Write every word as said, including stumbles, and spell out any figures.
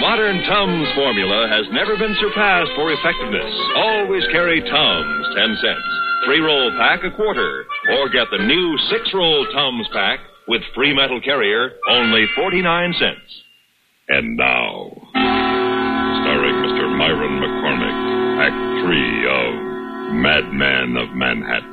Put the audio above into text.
modern Tums formula has never been surpassed for effectiveness. Always carry Tums, ten cents. Three-roll pack, a quarter. Or get the new six-roll Tums pack with free metal carrier, only forty-nine cents. And now, starring Mister Myron McCormick, Act Three of Madman of Manhattan.